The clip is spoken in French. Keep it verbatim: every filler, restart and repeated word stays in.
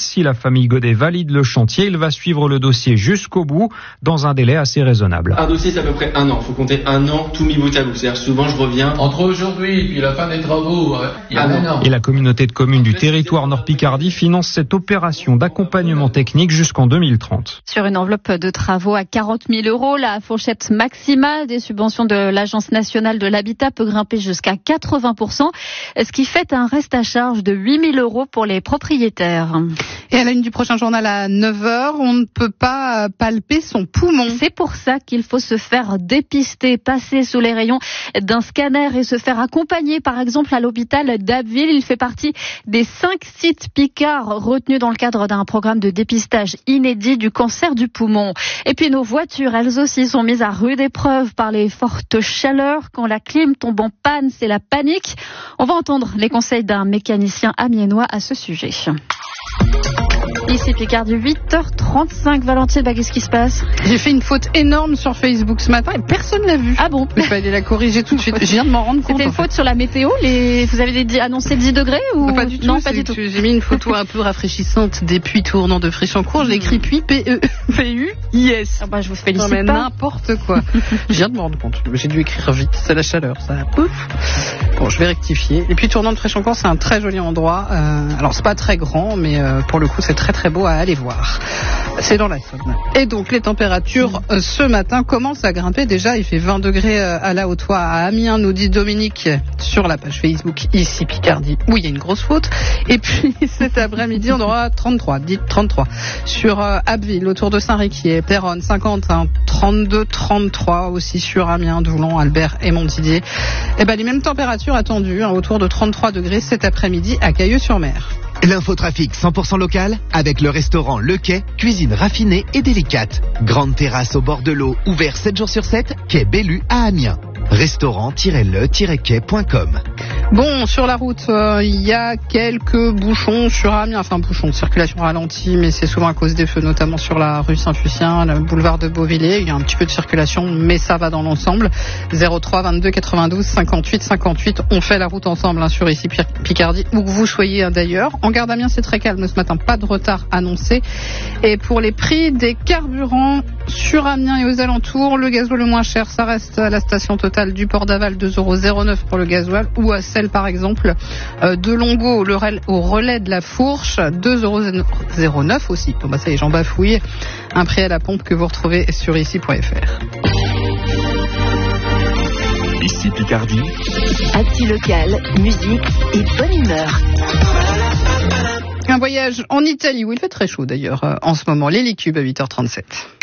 Si la famille Godet valide le chantier, il va suivre le dossier jusqu'au bout dans un délai assez raisonnable. Un dossier, c'est à peu près un an. Il faut compter un an, tout mis bout à bout. C'est-à-dire souvent, je reviens... Entre aujourd'hui et puis la fin des travaux, il y a un an. Et la communauté de communes du territoire Nord-Picardie finance cette opération d'accompagnement technique jusqu'en deux mille trente. Sur une enveloppe de travaux à quarante mille euros, la fourchette maximale des subventions de l'Agence nationale de l'habitat peut grimper jusqu'à quatre-vingts pour cent, ce qui fait un reste à charge de huit mille euros pour les propriétaires. Et à la une du prochain journal à neuf heures, on ne peut pas palper son poumon. C'est pour ça qu'il faut se faire dépister, passer sous les rayons d'un scanner et se faire accompagner par exemple à l'hôpital d'Abbeville. Il fait partie des cinq sites Picard retenus dans le cadre d'un programme de dépistage inédit du cancer du poumon. Et puis nos voitures, elles aussi, sont mises à rude épreuve par les fortes chaleurs. Quand la clim tombe en panne, c'est la panique. On va entendre les conseils d'un mécanicien amiénois à ce sujet. Ici Picardie, huit heures trente-cinq. Valentine, bah, qu'est-ce qui se passe? J'ai fait une faute énorme sur Facebook ce matin et personne l'a vue. Ah bon? Je vais aller la corriger tout de suite. Je viens de m'en rendre compte. C'était une faute sur la météo. Les... Vous avez dit, annoncé dix degrés ou... Pas du tout. Non, pas du tout. J'ai mis une photo un peu rafraîchissante des puits tournants de Fréchancourt. Je l'ai écrit puits P E P U I S. Ah bah, je vous félicite non, mais pas. N'importe quoi. Je viens de m'en rendre compte. J'ai dû écrire vite. C'est la chaleur. Ça. Ouf. Bon, je vais rectifier. Les puits tournants de Fréchancourt, c'est un très joli endroit. Euh, alors, c'est pas très grand, mais euh, pour le coup, c'est très très beau à aller voir. C'est dans la Saône. Et donc les températures euh, ce matin commencent à grimper. Déjà, il fait vingt degrés euh, à la Haute-Oie, à Amiens, nous dit Dominique sur la page Facebook ici Picardie, où il y a une grosse faute. Et puis cet après-midi, on aura trente-trois, dites trente-trois sur euh, Abbeville, autour de Saint-Riquier, Péronne, Saint-Quentin, trente-deux, trente-trois aussi sur Amiens, Doulon, Albert et Montdidier. Et ben les mêmes températures attendues, hein, autour de trente-trois degrés cet après-midi à Cailleux-sur-Mer. L'infotrafic cent pour cent local avec le restaurant Le Quai, cuisine raffinée et délicate. Grande terrasse au bord de l'eau, ouvert sept jours sur sept, quai Bellu à Amiens. restaurant-le-quai point com. Bon, sur la route, euh, il y a quelques bouchons sur Amiens, enfin bouchons de circulation ralentie, mais c'est souvent à cause des feux, notamment sur la rue Saint-Fucien, le boulevard de Beauvillers. Il y a un petit peu de circulation, mais ça va dans l'ensemble. zéro trois vingt-deux quatre-vingt-douze cinquante-huit cinquante-huit. On fait la route ensemble hein, sur ici Picardie, où que vous soyez hein, d'ailleurs. En gare d'Amiens, c'est très calme ce matin, pas de retard annoncé. Et pour les prix des carburants sur Amiens et aux alentours, le gasoil le moins cher, ça reste à la station Total du Port d'Aval, deux euros zéro neuf pour le gasoil, ou à celle par exemple euh, de Longo le relais, au relais de la Fourche, deux euros zéro neuf aussi. Bon bah ça y est, j'en bafouille. Un prix à la pompe que vous retrouvez sur ici point f r. Ici Picardie. Actu local, musique et bonne humeur. Un voyage en Italie où il fait très chaud d'ailleurs euh, en ce moment. L'Hélicube à huit heures trente-sept.